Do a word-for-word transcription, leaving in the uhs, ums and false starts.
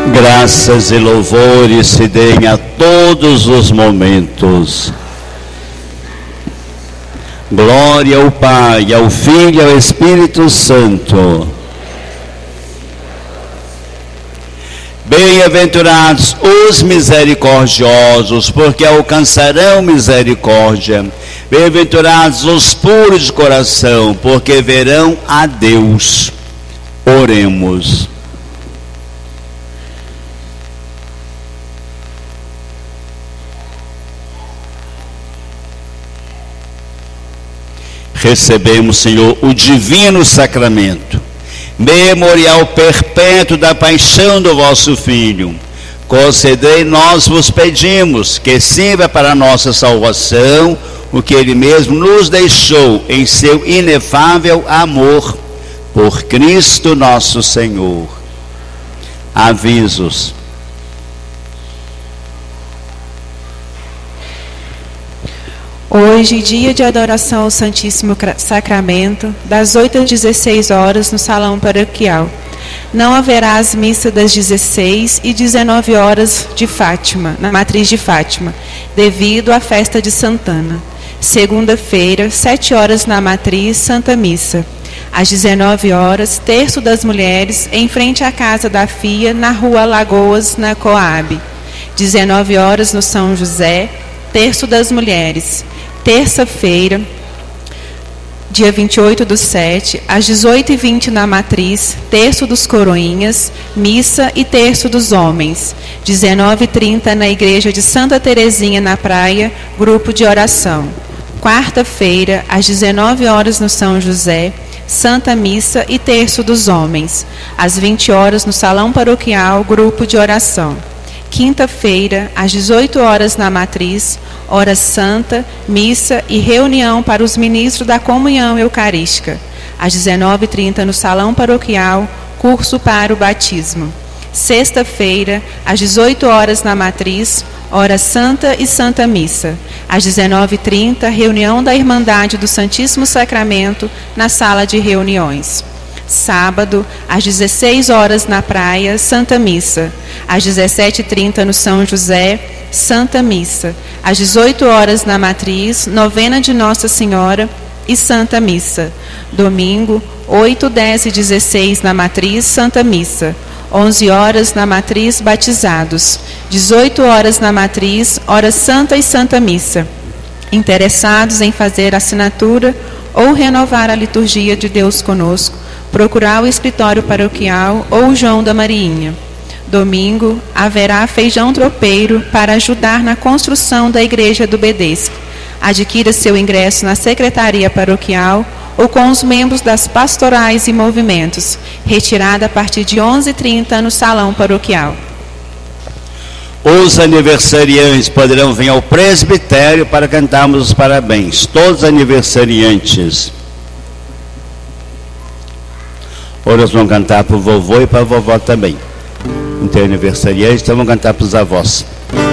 Graças e louvores se deem a todos os momentos. Glória ao Pai, ao Filho e ao Espírito Santo. Bem-aventurados os misericordiosos, porque alcançarão misericórdia. Bem-aventurados os puros de coração, porque verão a Deus. Oremos. Recebemos, Senhor, o divino sacramento, memorial perpétuo da paixão do vosso Filho. Concedei, nós vos pedimos, que sirva para a nossa salvação o que Ele mesmo nos deixou em seu inefável amor, por Cristo nosso Senhor. Avisos. Hoje, dia de adoração ao Santíssimo Sacramento, das oito às dezesseis horas no Salão Paroquial. Não haverá as missas das dezesseis e dezenove horas de Fátima, na Matriz de Fátima, devido à festa de Santana. Segunda-feira, sete horas na Matriz, Santa Missa. Às dezenove horas, Terço das Mulheres, em frente à Casa da Fia, na Rua Lagoas, na Coab. dezenove horas no São José, Terço das Mulheres. Terça-feira, dia vinte e oito do sete, às dezoito e vinte na Matriz, Terço dos Coroinhas, Missa e Terço dos Homens. dezenove e trinta na Igreja de Santa Teresinha, na Praia, grupo de oração. Quarta-feira, às dezenove horas no São José, Santa Missa e Terço dos Homens. Às vinte horas no Salão Paroquial, grupo de oração. Quinta-feira, às dezoito horas na Matriz, hora santa, missa e reunião para os ministros da comunhão eucarística. Às dezenove e trinta no Salão Paroquial, curso para o batismo. Sexta-feira, às dezoito horas na Matriz, hora santa e santa missa. Às dezenove e trinta, reunião da Irmandade do Santíssimo Sacramento na sala de reuniões. Sábado, às dezesseis horas na Praia, Santa Missa. Às dezessete e trinta no São José, Santa Missa. Às dezoito horas na Matriz, novena de Nossa Senhora e Santa Missa. Domingo, oito, dez e dezesseis na Matriz, Santa Missa. onze horas na Matriz, batizados. dezoito horas na Matriz, hora santa e Santa Missa. Interessados em fazer assinatura ou renovar a liturgia de Deus conosco, procurar o escritório paroquial ou o João da Mariinha. Domingo, haverá feijão tropeiro para ajudar na construção da Igreja do Bedesque. Adquira seu ingresso na Secretaria Paroquial ou com os membros das pastorais e movimentos. Retirada a partir de onze e trinta no Salão Paroquial. Os aniversariantes poderão vir ao presbitério para cantarmos os parabéns. Todos os aniversariantes. Ou nós vamos cantar para o vovô e para a vovó também. Não tem aniversariante, então vamos cantar para os avós.